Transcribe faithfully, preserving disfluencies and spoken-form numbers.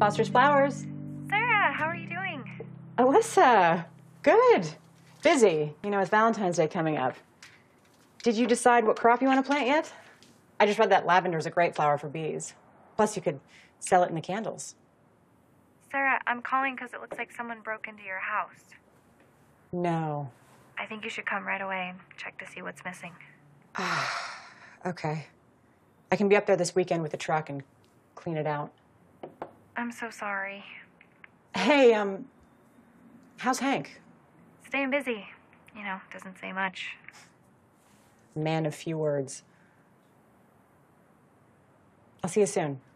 Foster's Flowers. Sarah, how are you doing? Alyssa, good. Busy, you know, with Valentine's Day coming up. Did you decide what crop you want to plant yet? I just read that lavender's a great flower for bees. Plus, you could sell it in the candles. Sarah, I'm calling because it looks like someone broke into your house. No. I think you should come right away and check to see what's missing. Okay. I can be up there this weekend with a truck and clean it out. I'm so sorry. Hey, um, how's Hank? Staying busy. You know, doesn't say much. Man of few words. I'll see you soon.